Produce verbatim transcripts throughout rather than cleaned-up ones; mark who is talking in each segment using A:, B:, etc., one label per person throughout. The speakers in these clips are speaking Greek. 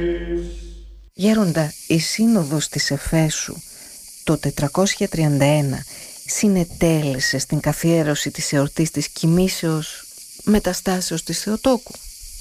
A: Γέροντα, η Σύνοδος της Εφέσου το τετρακόσια τριάντα ένα συνετέλεσε στην καθιέρωση της εορτής της κοιμήσεως μεταστάσεως της Θεοτόκου.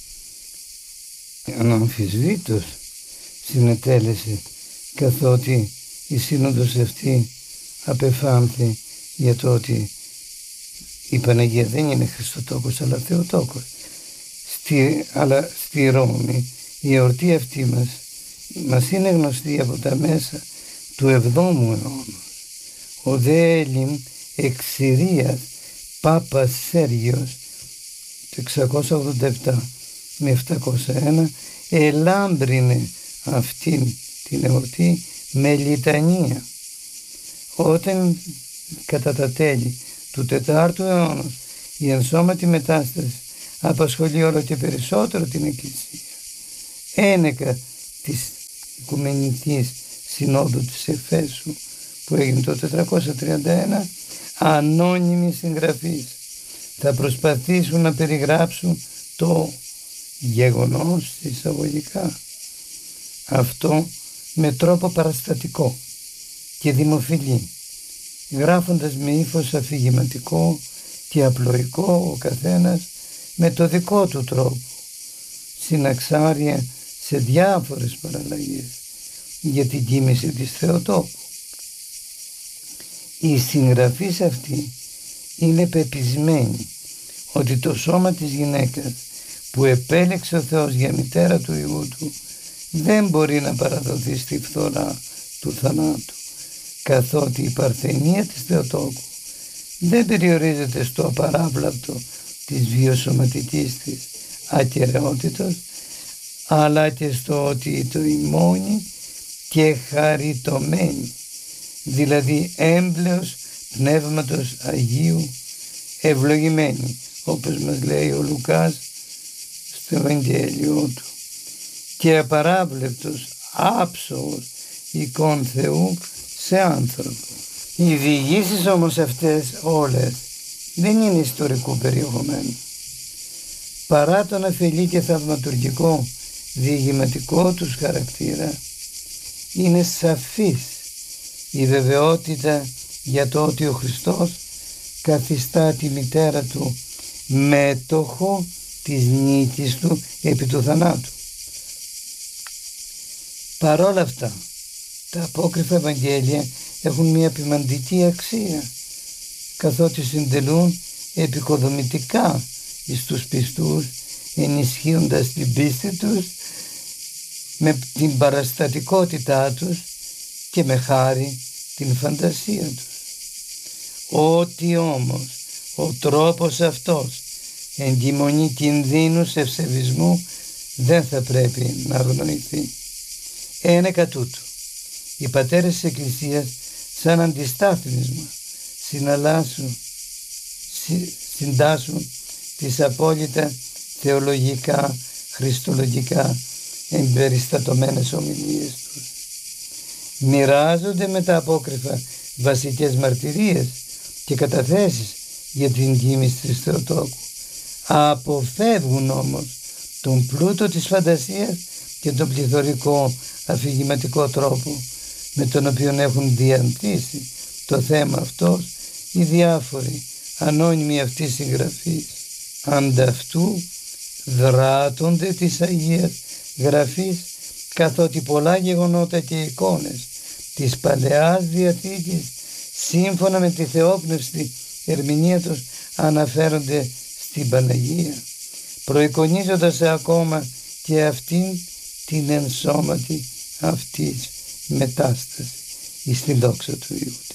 B: Αναμφισβήτως συνετέλεσε, καθότι η Σύνοδος αυτή απεφάνθη για το ότι η Παναγία δεν είναι Χριστοτόκος αλλά Θεοτόκος. Στη, αλλά στη Ρώμη η εορτή αυτή μας, μας είναι γνωστή από τα μέσα του εβδόμου αιώνα. Ο δε Έλλην εξ Συρίας Πάπας Σέργιος το εξακόσια ογδόντα επτά με επτακόσια ένα ελάμπρινε αυτήν την εορτή με λιτανία. Όταν κατά τα τέλη του τετάρτου αιώνα η ενσώματη μετάσταση απασχολεί όλο και περισσότερο την Εκκλησία, ένεκα της Οικουμενικής Συνόδου της Εφέσου που έγινε το τετρακόσια τριάντα ένα, ανώνυμοι συγγραφείς θα προσπαθήσουν να περιγράψουν το γεγονός εισαγωγικά αυτό με τρόπο παραστατικό και δημοφιλή, γράφοντας με ύφος αφηγηματικό και απλοϊκό ο καθένας με το δικό του τρόπο, συναξάρια σε διάφορες παραλλαγές για την κοίμηση της Θεοτόκου. Οι συγγραφείς αυτοί είναι πεπισμένοι ότι το σώμα της γυναίκας που επέλεξε ο Θεός για μητέρα του Υιού Του δεν μπορεί να παραδοθεί στη φθορά του θανάτου, καθότι η παρθενία της Θεοτόκου δεν περιορίζεται στο απαράβλαπτο της βιοσωματικής της ακεραιότητος, αλλά και στο ότι το ημώνει και χαριτωμένη, δηλαδή έμπλεος Πνεύματος Αγίου, ευλογημένη, όπως μας λέει ο Λουκάς στο Ευαγγέλιο του, και απαράβλεπτος άψογος εικόν Θεού σε άνθρωπο. Οι διηγήσεις όμως αυτές όλες δεν είναι ιστορικού περιεχομένου. Παρά τον αφελή και θαυματουργικό διηγηματικό τους χαρακτήρα, είναι σαφής η βεβαιότητα για το ότι ο Χριστός καθιστά τη μητέρα του μέτοχο της νίκης του επί του θανάτου. Παρόλα αυτά, τα απόκριφα Ευαγγέλια έχουν μια ποιμαντική αξία, καθότι συντελούν επικοδομητικά εις τους πιστούς, ενισχύοντας την πίστη τους με την παραστατικότητά τους και με χάρη την φαντασία τους. Ότι όμως ο τρόπος αυτός εγκυμονεί κινδύνους ευσεβισμού δεν θα πρέπει να αγνοηθεί. Ένεκα τούτου, οι πατέρες της Εκκλησίας σαν αντιστάθμισμα συναλλάσσουν, συ, συντάσσουν τις απόλυτα θεολογικά, χριστολογικά εμπεριστατωμένες ομιλίες τους. Μοιράζονται με τα απόκριφα βασικές μαρτυρίες και καταθέσεις για την κοίμηση της Θεοτόκου. Αποφεύγουν όμως τον πλούτο της φαντασίας και τον πληθωρικό αφηγηματικό τρόπο με τον οποίο έχουν διαντήσει το θέμα αυτός οι διάφοροι ανώνυμοι αυτοί συγγραφείς. Ανταυτού δράτονται της Αγίας Γραφής, καθότι πολλά γεγονότα και εικόνες της Παλαιάς Διαθήκης σύμφωνα με τη θεόπνευστη ερμηνεία τους αναφέρονται στην Παναγία, προεικονίζοντας ακόμα και αυτήν την ενσώματη αυτής μετάσταση εις την δόξα του Υιού της.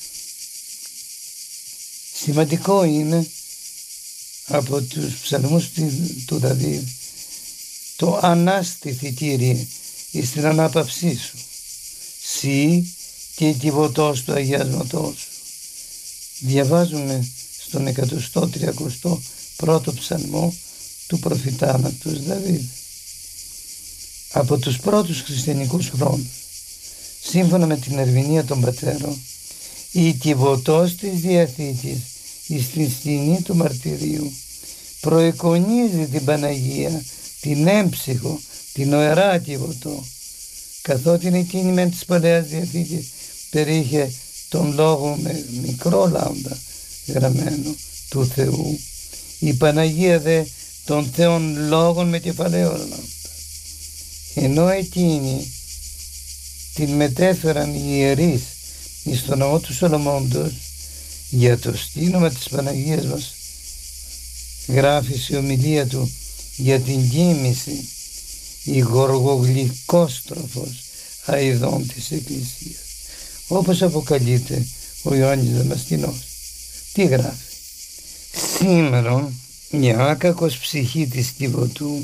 B: Σημαντικό είναι από τους ψαλμούς του Δαβίδ το «Ανάστηθη Κύριε εις την ανάπαυσή σου, σύ και η κυβωτός του αγιάσματός σου». Διαβάζουμε στον εκατοστό τριακοστό πρώτο ψαλμό του προφητάνατος Δαβίδ. Από τους πρώτους χριστιανικούς χρόνους, σύμφωνα με την ερμηνεία των πατέρων, η κυβωτός της Διαθήκης εις την σκηνή του μαρτυρίου προεικονίζει την Παναγία, την έμψυχο, την Ιερά Κιβωτό, καθότι εκείνη μεν της Παλαιάς Διαθήκης περιείχε τον λόγο με μικρό λάμδα γραμμένο του Θεού, η Παναγία δε των Θεών λόγων με κεφαλαίο λάμδα, ενώ εκείνη την μετέφεραν οι ιερείς εις το ναό του Σολομώντος. Για το στήνομα της Παναγίας μας γράφει σε ομιλία του για την κοίμηση η γοργογλυκόστροφος αηδών της Εκκλησίας, όπως αποκαλείται ο Ιωάννης Δαμασκηνός. Τι γράφει? Σήμερα μια άκακος ψυχή της Κιβωτού,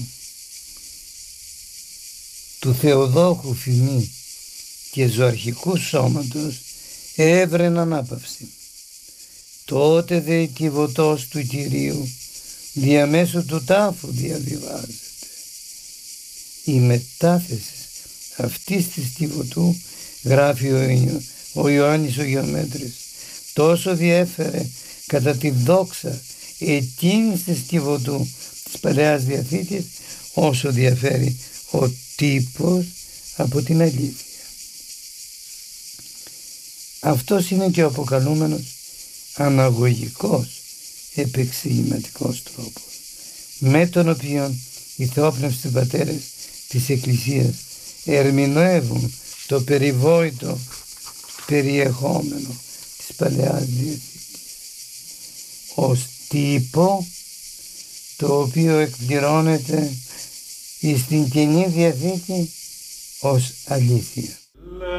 B: του Θεοδόχου φημή και ζωαρχικού σώματος έβρεν ανάπαυση. Τότε δε η Κιβωτός του Κυρίου διαμέσου του τάφου διαβιβάζεται. Η μετάθεση αυτής της Κιβωτού, γράφει ο, ο Ιωάννης ο Γεωμέτρης, τόσο διέφερε κατά τη δόξα εκείνης της Κιβωτού της Παλαιάς Διαθήκης, όσο διαφέρει ο τύπος από την αλήθεια. Αυτός είναι και ο αποκαλούμενος αναγωγικός επεξηγηματικός τρόπος, με τον οποίο οι θεόπνευστοι πατέρες της Εκκλησίας ερμηνεύουν το περιβόητο περιεχόμενο της Παλαιάς Διαθήκης ως τύπο, το οποίο εκπληρώνεται στην Καινή Διαθήκη ως αλήθεια.